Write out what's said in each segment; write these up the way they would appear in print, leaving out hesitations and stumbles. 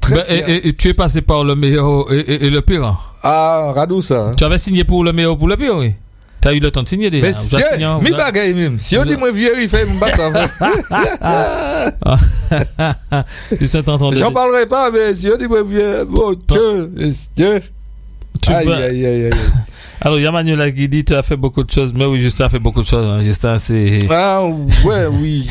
Très fier. Et tu es passé par le meilleur et le pire. Ah, radou ça. Tu avais signé pour le meilleur ou pour le pire, oui. Tu as eu le temps de signer déjà. Mais c'est mi bagaille même. Si on dit moi vieux, il fait me battre. J'en parlerai pas, mais si on dit moi vieux, bon Dieu. Aïe. Alors, il y a Manuel qui dit tu as fait beaucoup de choses, mais oui, Justin a fait beaucoup de choses. Hein. Justin, c'est. Ah, ouais, oui.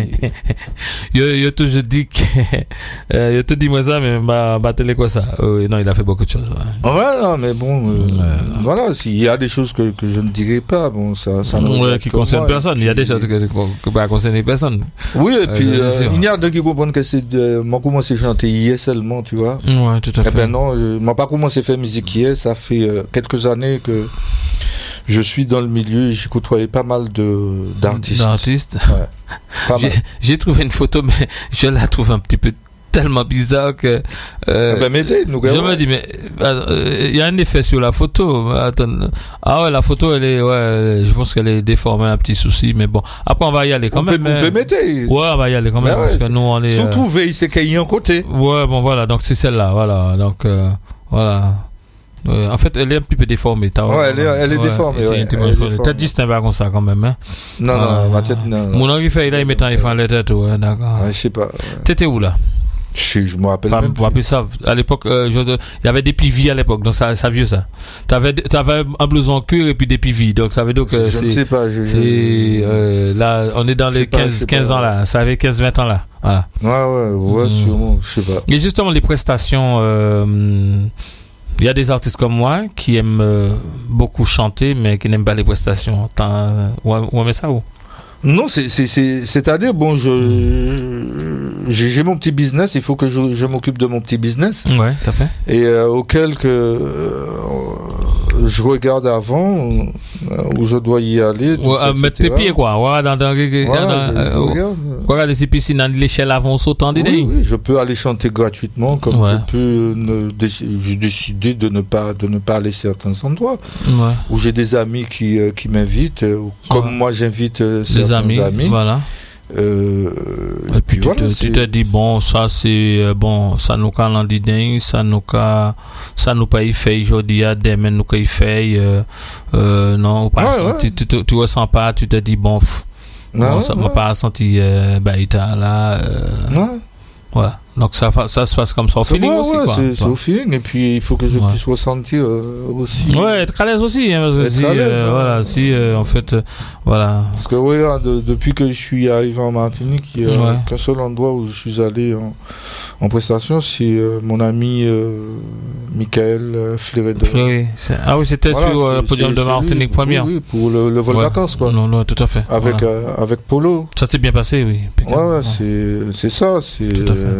Je toujours dit que. Je te dis moi ça, mais ma télé quoi ça. Non, il a fait beaucoup de choses. Ouais. Voilà, mais bon, voilà, s'il y a des choses que je ne dirai pas, bon, ça qui concerne personne. Il y a des choses qui ne vont concerner personne. Oui, et puis, il y a deux qui comprennent que c'est moi commencé à chanter hier seulement, tu vois. Ouais, tout à fait. Eh ben non, moi pas commencé à faire musique hier, ça fait quelques années que je suis dans le milieu et j'ai côtoyé pas mal d'artistes. Ouais. J'ai trouvé une photo, mais je la trouve un petit peu tellement bizarre que mettez, je me dis mais il y a un effet sur la photo. Attends, ouais, la photo elle est je pense qu'elle est déformée, un petit souci, mais bon, après on va y aller quand même. On peut mettre. Ouais, on va y aller quand même parce que nous on est surtout veille, c'est qu'il y a un côté. Ouais, bon voilà, donc c'est celle-là, voilà. Donc voilà. En fait, elle est un petit peu déformée. Elle est déformée. T'as distingué comme ça quand même. Hein? Non, ma tête, non. Mon envie fait, il met un effet en lettre, d'accord. Je sais pas. T'étais où là? Je me rappelle même plus ça. À l'époque, il y avait des pivis à l'époque, donc ça vieux ça. T'avais un blouson en cuir et puis des pivis, donc ça veut dire que je ne sais pas. Là, on est dans les 15 ans là. Ça avait 15-20 ans là. Voilà. Ouais, sûrement, je sais pas. Et justement, les prestations. Il y a des artistes comme moi qui aiment beaucoup chanter, mais qui n'aiment pas les prestations. On met ça où? Non, c'est-à-dire, bon, j'ai mon petit business, il faut que je m'occupe de mon petit business. Ouais, tout à fait. Et auquel je regarde avant où je dois y aller. Mettre tes pieds, quoi. Regarde ces piscines à l'échelle avant sautant des oui, je peux aller chanter gratuitement, comme je peux décider de ne pas aller à certains endroits. Ouais. Où j'ai des amis qui m'invitent, comme moi j'invite certains amis. Voilà. Et puis voilà, tu te dis bon ça c'est bon ça nous calandidin ça nous pas y fait aujourd'hui à demain nous y fait non pas tu ressens pas, tu te dis bon ça m'a pas senti là voilà. Donc ça se passe comme ça au feeling aussi quoi. C'est au feeling et puis il faut que je puisse ressentir aussi. Ouais, être à l'aise aussi parce que en fait voilà. Parce que regarde, depuis que je suis arrivé en Martinique, il y a qu'un seul endroit où je suis allé en prestation, c'est mon ami Michael Fleury. C'était sur le podium de Martinique première. Oui, pour le vol vacances quoi. Non, tout à fait. Avec Polo. Ça s'est bien passé, oui. C'est ça, c'est tout à fait.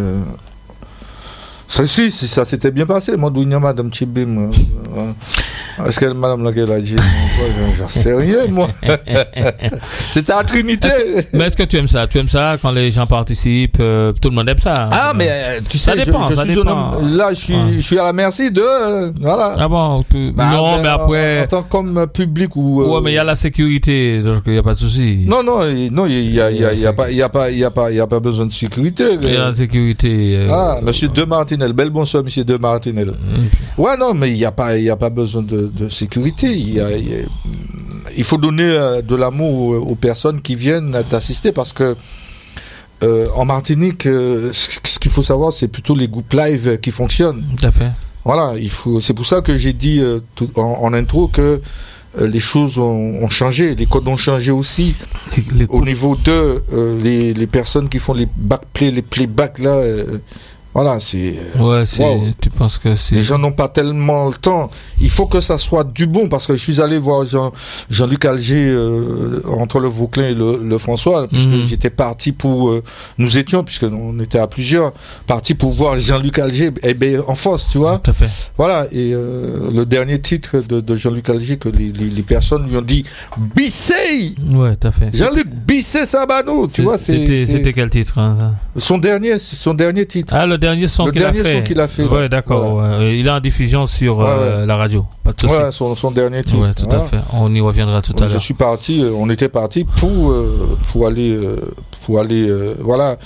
Ça s'était bien passé. Moi, d'où il y a Madame Chibim. Est-ce que Madame laquelle a dit j'en sais rien, moi. C'était à Trinité. Mais est-ce que tu aimes ça? Tu aimes ça quand les gens participent? Tout le monde aime ça. Ah, mais tu sais, ça dépend. Là, je suis à la merci de. Voilà. Ah bon? Non, mais après. En tant comme public ou. Ouais, mais il y a la sécurité, donc il n'y a pas de souci. Non, il n'y a pas besoin de sécurité. Il y a la sécurité. Monsieur De Martinel. Bel bonsoir, monsieur De Martinel. Ouais, non, mais il n'y a pas besoin de sécurité. Il faut donner de l'amour aux personnes qui viennent t'assister parce que en Martinique, ce qu'il faut savoir, c'est plutôt les groupes live qui fonctionnent. Tout à fait. Voilà, c'est pour ça que j'ai dit en intro que les choses ont changé, les codes ont changé aussi. Au niveau de les personnes qui font les backplays, les playbacks là. Voilà, c'est. Tu penses que c'est. Les gens n'ont pas tellement le temps. Il faut que ça soit du bon, parce que je suis allé voir Jean-Luc Alger entre le Vauclin et le François, puisque j'étais parti pour. Nous étions, puisque on était à plusieurs, partis pour voir Jean-Luc Alger en force, tu vois. Tout à fait. Voilà, et le dernier titre de Jean-Luc Alger, que les personnes lui ont dit Bissey. Ouais, tout à fait. Jean-Luc Bissey Sabano, tu vois. C'était quel titre ça? Son dernier titre. Ah, le dernier son qu'il a fait. Ouais, d'accord. Voilà. Il est en diffusion sur la radio. Pas de souci. Ouais, son dernier titre. Ouais, tout à fait. On y reviendra tout à l'heure. Je suis parti. On était parti pour aller voilà,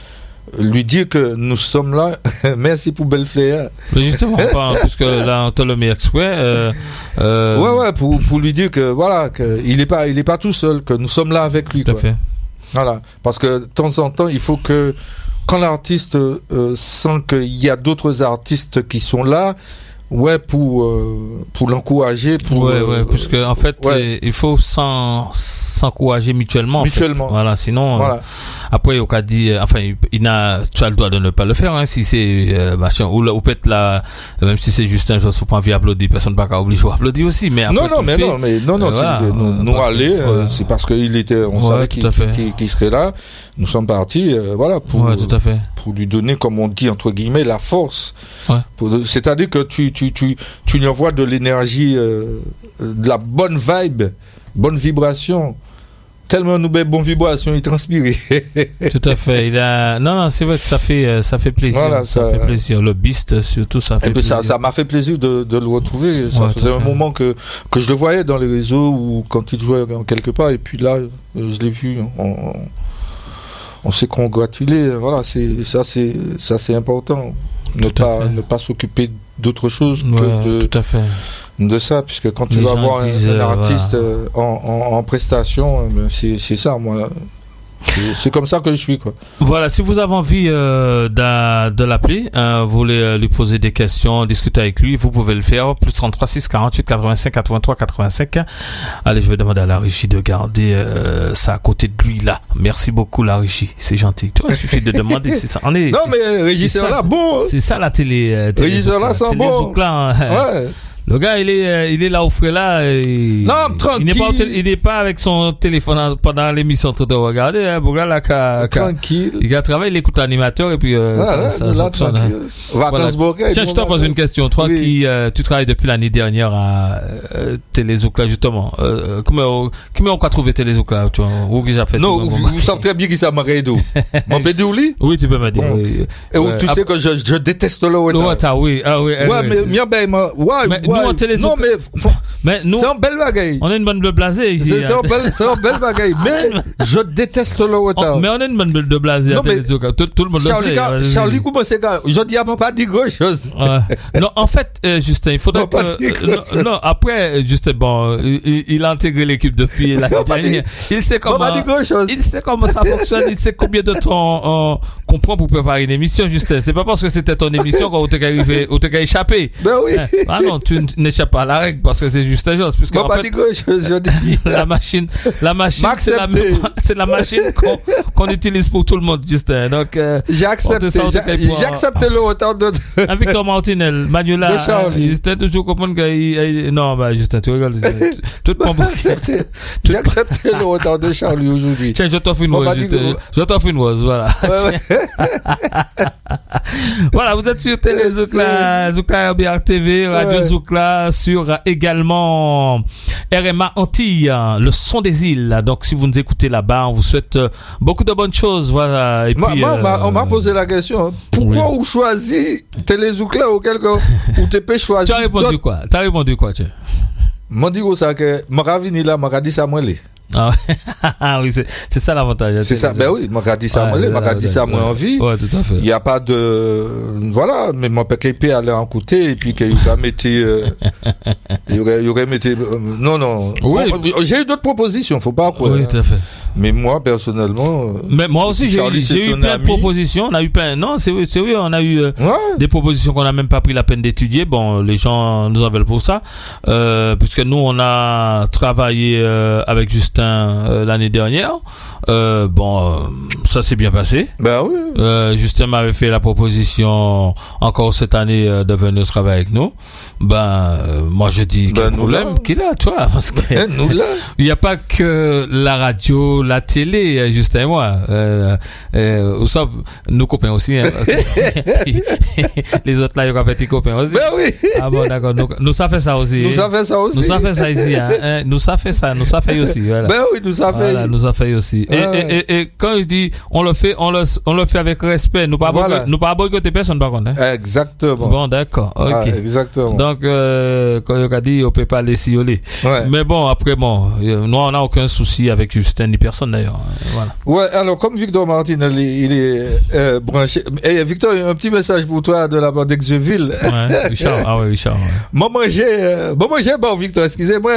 lui dire que nous sommes là. Merci pour Belle-Flair. Justement, puisque là, on te le met exprès. Pour lui dire que voilà, qu'il n'est pas tout seul, que nous sommes là avec lui. Tout à fait. Voilà, parce que de temps en temps, il faut que quand l'artiste sent qu'il y a d'autres artistes qui sont là, pour l'encourager, puisque en fait, il faut s'encourager mutuellement. Voilà, sinon après au cas dit, tu as le droit de ne pas le faire, hein, si c'est machin ou peut-être là, même si c'est juste un jour, faut pas envie d'applaudir, personne pas obligé d'applaudir aussi, mais après, nous aller, c'est parce qu'il était, on savait qu'il serait là. Nous sommes partis, tout à fait. Pour lui donner, comme on dit entre guillemets, la force. C'est-à-dire que tu lui envoies de l'énergie, de la bonne vibe, bonne vibration. Tellement nous belle bonne vibration, il transpirait. Tout à fait. Non, c'est vrai que ça fait plaisir. Voilà, ça fait plaisir. Le Beast, surtout, ça fait plaisir. Ça m'a fait plaisir de le retrouver. Ça faisait un moment que je le voyais dans les réseaux ou quand il jouait quelque part. Et puis là, je l'ai vu. On s'est congratulé. Voilà, c'est important. Ne pas s'occuper d'autre chose que tout à fait. De ça, puisque quand tu vas avoir un artiste en prestation, c'est ça, moi. C'est comme ça que je suis, quoi. Voilà, si vous avez envie de l'appeler, vous voulez lui poser des questions, discuter avec lui, vous pouvez le faire. Plus 33 6 48 85 83 85. Allez, je vais demander à la régie de garder ça à côté de lui, là. Merci beaucoup, la régie. C'est gentil. Toi, il suffit de demander. C'est ça. Non, mais régisseur là, bon. C'est ça la télé. Régisseur là, c'est bon. Ouais. Le gars, il est là au frais là. Non, tranquille. Il n'est pas avec son téléphone pendant l'émission en train de regarder. Hein, pour là, tranquille. Il travaille, il écoute l'animateur et puis ça fonctionne. Vacances Bourget. Tiens, je te pose une question. Toi qui tu travailles depuis l'année dernière à Télézouk là justement. Comment on peut trouver Télézouk là, tu vois? Où j'ai fait? Non, vous savez très bien qui ça m'a réédo. Mon pédé ou lit? Oui, tu peux me dire. Et tu sais que je déteste le water. Oui. Ouais, mais bien nous en Télézouk. Non, mais nous, c'est un bel bagaille. On a une bonne de blasé ici. C'est un bel bagaille. Mais je déteste le water. Mais on a une bonne de blasé à Télézouk. Tout le monde le sait. Charlie, comment c'est gars? Je dis à pas dire grand chose. Non, en fait, Justin, il faudrait que. Non, après, Justin, bon, il a intégré l'équipe depuis l'année dernière. Il sait comment ça fonctionne. Il sait combien de temps qu'on prend pour préparer une émission, Justin. C'est pas parce que c'était ton émission qu'on t'a échappé. Ben oui. Ah non, tu n'échappes pas à la règle parce que c'est juste un chose. Puisque en fait, je dis. la machine, c'est la machine qu'on utilise pour tout le monde, Justin. Donc, j'ai accepté le retard de. Victor Martinel, Manuela, Justin, toujours comprendre que. Non, bah, Justin, tu regardes. J'ai accepté le retard de Charlie aujourd'hui. Tiens, je t'offre une rose, Justin. Je t'offre une rose, voilà. Voilà, vous êtes sur Télé Zoukla, Zoukla RBR TV, Radio Zoukla, sur également RMA Antilles, le son des îles. Donc, si vous nous écoutez là-bas, on vous souhaite beaucoup de bonnes choses. Voilà. Et puis, on m'a posé la question, pourquoi vous choisissez Télé Zoukla ou quelqu'un, ou tu peux choisir? Tu as répondu quoi, tiens? Moi, je dis ça que, je venu là, je dit ça, moi, Ah oui, c'est ça l'avantage. C'est ça, ben oui, m'a dit ça, m'a dit ça, moi, envie. Ouais, tout à fait. Il n'y a pas de, voilà, mais mon père qui aller en côté, et puis qu'il aurait mis, non. Oui. Bon, j'ai eu d'autres propositions, faut pas quoi. Oui, tout à fait. Mais moi, personnellement. Mais moi aussi, j'ai eu plein de propositions. On a eu plein, non, c'est vrai, on a eu des propositions qu'on n'a même pas pris la peine d'étudier. Bon, les gens nous appellent pour ça, puisque nous, on a travaillé, avec Justin, l'année dernière. Ça s'est bien passé. Ben oui. Justin m'avait fait la proposition encore cette année de venir travailler avec nous. Moi je dis quel problème qu'il a, toi, parce que il n'y a pas que la radio, la télé, Justin et moi. Ça, nos copains aussi. Hein, les autres là, ils ont fait des copains aussi. Ben oui. Ah bon, d'accord. Nous ça fait ça aussi. Nous ça fait ça aussi. Nous ça fait ça ici. Hein. Nous ça fait ça. Nous ça fait aussi. Voilà. Ben oui, nous ça fait. Voilà, nous ça fait aussi. Et quand je dis on le fait avec respect, nous pas boycotter personne par contre. Hein? Exactement. Bon, d'accord. OK. Exactement. Donc quand on a dit on peut pas les sioler. Ouais. Mais bon, après nous on n'a aucun souci avec Justin ni personne. personne d'ailleurs. Voilà. Ouais, alors comme Victor Martinel, il est branché. Et Victor, un petit message pour toi de la part d'Exeville. Ouais, Richard. Ah ouais, Richard. Ouais. Manger, bon Victor, excusez-moi.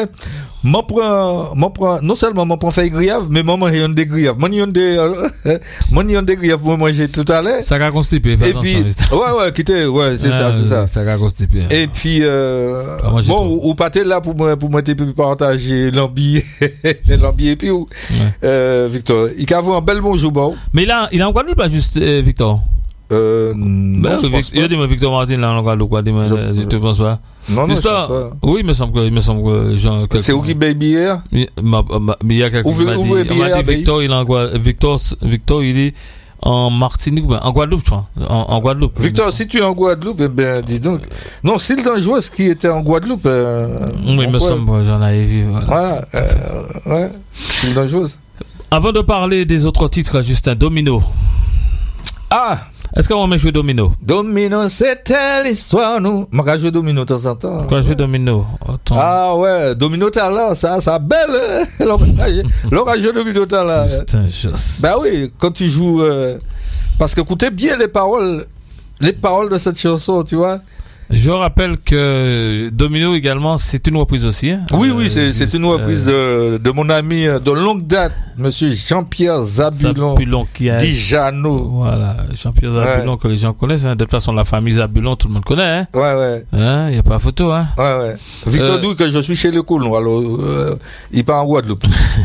Non seulement m'en prend fait grillave, mais maman j'ai un des grillaves. Mon yon des grillaves pour manger tout à l'heure. Ça va constiper. Et puis, ouais, quittez, ouais, c'est ça. Ça va constiper. Et puis, bon, ou pas là pour moi partager l'ambiance et puis, Victor, il a un bel bonjour, bon. Mais il a en Guadeloupe, pas juste, Victor? Non, il a dit Victor Martin là en Guadeloupe, quoi, je te pense pas. Non, oui, il me semble que Jean. C'est où qui baby hier? Mais il y a quelqu'un qui m'a dit Victor, il est en Guadeloupe. Victor, il est en Martinique, en Guadeloupe, je crois. En Guadeloupe. Victor, si tu es en Guadeloupe, eh ben, dis donc. Non, c'est le dangereux qui était en Guadeloupe. Oui, il me semble, j'en avais vu. Voilà. Ouais, c'est le dangereux. Avant de parler des autres titres, Justin, Domino. Ah! Est-ce qu'on va jouer Domino? Domino, c'était l'histoire, nous. On va jouer Domino de temps en temps. Pourquoi jouer Domino? Attends. Ah ouais, Domino t'as là, ça belle. L'orage de Domino t'as là. Ben oui, quand tu joues. Parce que écoutez bien les paroles de cette chanson, tu vois. Je rappelle que Domino également, c'est une reprise aussi. Hein? Oui, c'est une reprise de mon ami de longue date, monsieur Jean-Pierre Zabulon dit Jeannot. Voilà, Jean-Pierre Zabulon que les gens connaissent. Hein. De toute façon, la famille Zabulon, tout le monde connaît. Hein? Ouais. Il n'y a pas photo. Hein? Ouais. Victor Doux, que je suis chez le Coulon, alors il part en Guadeloupe.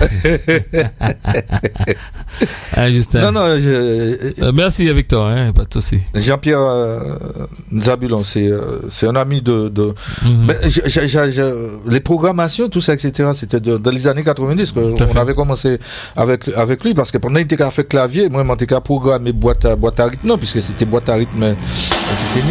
Justin. Non, merci Victor, hein, pas de souci. Jean-Pierre Zabulon, c'est un ami de mais les programmations, tout ça, etc. C'était dans les années 90 qu'on avait commencé avec lui, parce que pendant qu'il était fait clavier, moi, j'étais qu'à programmer boîte à rythme, non, puisque c'était boîte à rythme.